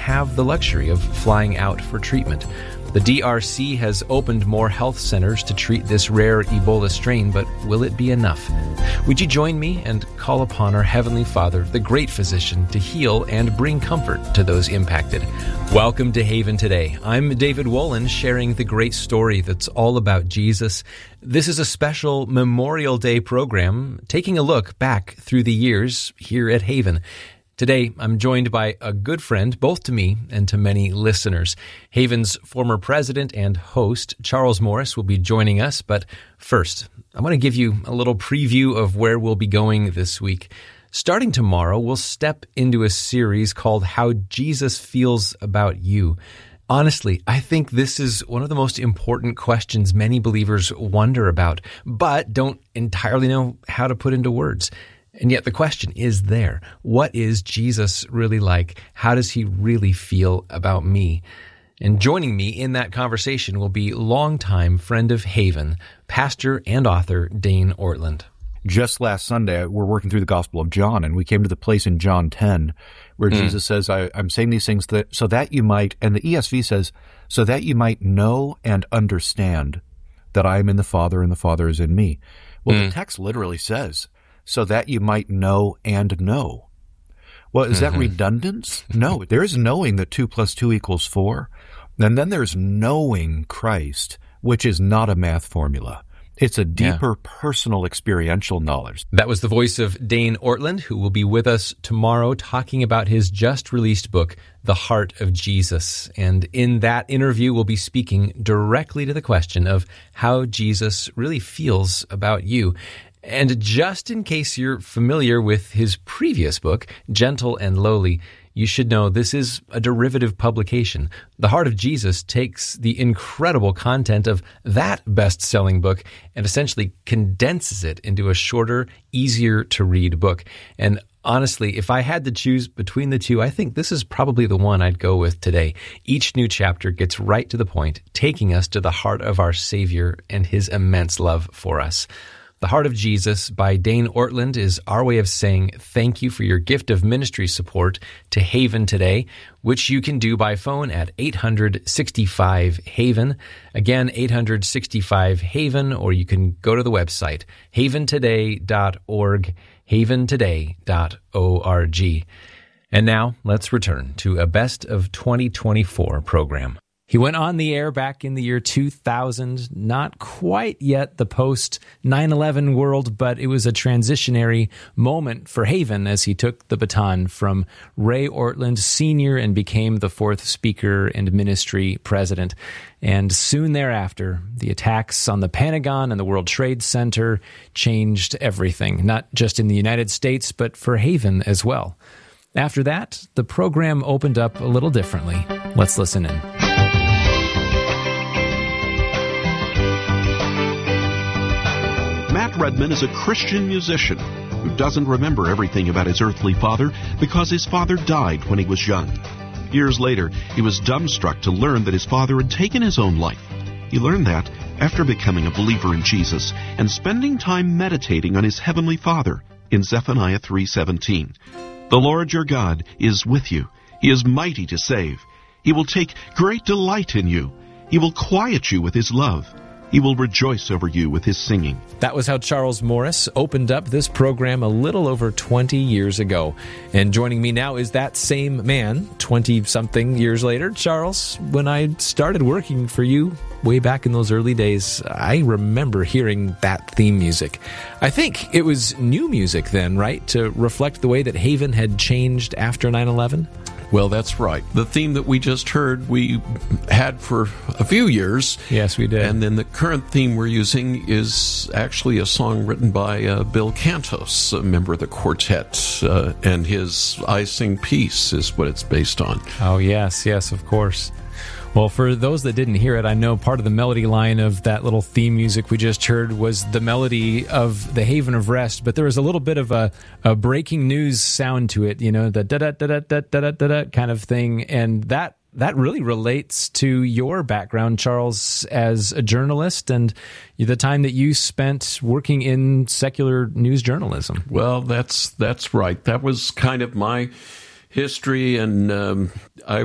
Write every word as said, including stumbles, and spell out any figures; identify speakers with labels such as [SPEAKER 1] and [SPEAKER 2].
[SPEAKER 1] have the luxury of flying out for treatment. The D R C has opened more health centers to treat this rare Ebola strain, but will it be enough? Would you join me and call upon our Heavenly Father, the great physician, to heal and bring comfort to those impacted? Welcome to Haven Today. I'm David Wolin, sharing the great story that's all about Jesus. This is a special Memorial Day program, taking a look back through the years here at Haven. Today, I'm joined by a good friend, both to me and to many listeners. Haven's former president and host, Charles Morris, will be joining us. But first, I want to give you a little preview of where we'll be going this week. Starting tomorrow, we'll step into a series called How Jesus Feels About You. Honestly, I think this is one of the most important questions many believers wonder about, but don't entirely know how to put into words. And yet the question is there. What is Jesus really like? How does he really feel about me? And joining me in that conversation will be longtime friend of Haven, pastor and author Dane Ortlund.
[SPEAKER 2] Just last Sunday, we're working through the Gospel of John, and we came to the place in John ten where mm. Jesus says, I, I'm saying these things that, so that you might, and the E S V says, so that you might know and understand that I am in the Father and the Father is in me. Well, mm. the text literally says, so that you might know and know. Well, is mm-hmm. that redundant? No, there is knowing that two plus two equals four. And then there's knowing Christ, which is not a math formula. It's a deeper yeah. personal experiential knowledge.
[SPEAKER 1] That was the voice of Dane Ortlund, who will be with us tomorrow talking about his just-released book, The Heart of Jesus. And in that interview, we'll be speaking directly to the question of how Jesus really feels about you. And just in case you're familiar with his previous book, Gentle and Lowly, you should know this is a derivative publication. The Heart of Jesus takes the incredible content of that best-selling book and essentially condenses it into a shorter, easier-to-read book. And honestly, if I had to choose between the two, I think this is probably the one I'd go with today. Each new chapter gets right to the point, taking us to the heart of our Savior and his immense love for us. The Heart of Jesus by Dane Ortlund is our way of saying thank you for your gift of ministry support to Haven Today, which you can do by phone at eight hundred sixty-five Haven. Again, eight hundred sixty-five Haven, or you can go to the website, haven today dot org, haven today dot org. And now, let's return to a Best of twenty twenty-four program. He went on the air back in the year two thousand, not quite yet the post nine eleven world, but it was a transitionary moment for Haven as he took the baton from Ray Ortlund Senior and became the fourth speaker and ministry president. And soon thereafter, the attacks on the Pentagon and the World Trade Center changed everything, not just in the United States, but for Haven as well. After that, the program opened up a little differently. Let's listen in.
[SPEAKER 3] Matt Redman is a Christian musician who doesn't remember everything about his earthly father because his father died when he was young. Years later, he was dumbstruck to learn that his father had taken his own life. He learned that after becoming a believer in Jesus and spending time meditating on his heavenly Father in Zephaniah three seventeen. The Lord your God is with you. He is mighty to save. He will take great delight in you. He will quiet you with his love. He will rejoice over you with his singing.
[SPEAKER 1] That was how Charles Morris opened up this program a little over twenty years ago. And joining me now is that same man, twenty-something years later. Charles, when I started working for you way back in those early days, I remember hearing that theme music. I think it was new music then, right, to reflect the way that Haven had changed after nine eleven?
[SPEAKER 4] Well, that's right. The theme that we just heard, we had for a few years.
[SPEAKER 1] Yes, we did.
[SPEAKER 4] And then the current theme we're using is actually a song written by uh, Bill Cantos, a member of the quartet, uh, and his I Sing Peace is what it's based on.
[SPEAKER 1] Oh, yes, yes, of course. Well, for those that didn't hear it, I know part of the melody line of that little theme music we just heard was the melody of the Haven of Rest, but there was a little bit of a, a breaking news sound to it, you know, the da-da-da-da-da-da-da-da kind of thing, and that that really relates to your background, Charles, as a journalist and the time that you spent working in secular news journalism.
[SPEAKER 4] Well, that's that's right. That was kind of my history, and um, I